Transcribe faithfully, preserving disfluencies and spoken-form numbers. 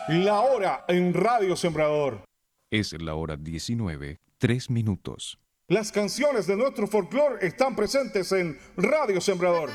La hora en Radio Sembrador. Es la hora diecinueve, tres minutos. Las canciones de nuestro folclore están presentes en Radio Sembrador.